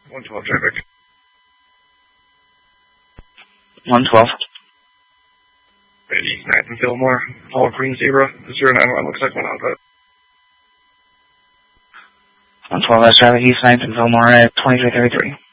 112 traffic. 112. East 9th and Fillmore. All green zebra. 091 looks like one output. 112, that's traffic East 9th and Fillmore at 2333.